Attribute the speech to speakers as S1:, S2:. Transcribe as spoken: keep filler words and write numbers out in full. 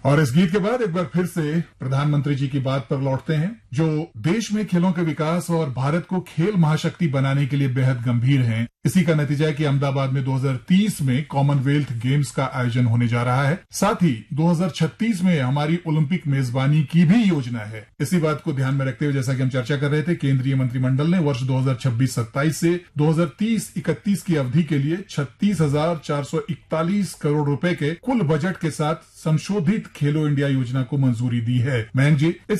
S1: और इस गीत के बाद एक बार फिर से प्रधानमंत्री जी की बात पर लौटते हैं, जो देश में खेलों के विकास और भारत को खेल महाशक्ति बनाने के लिए बेहद गंभीर हैं। इसी का नतीजा है कि अहमदाबाद में दो हज़ार तीस में कॉमनवेल्थ गेम्स का आयोजन होने जा रहा है। साथ ही दो हज़ार छत्तीस में हमारी ओलंपिक मेजबानी की भी योजना है। इसी बात को ध्यान में रखते हुए, जैसा कि हम चर्चा कर रहे थे, केंद्रीय मंत्रिमंडल ने वर्ष दो हज़ार छब्बीस सत्ताईस से दो हज़ार तीस इकतीस की अवधि के लिए छत्तीस हजार चार सौ इकतालीस करोड़ रुपए के कुल बजट के साथ संशोधित खेलो इंडिया योजना को मंजूरी दी है। मयंक जी,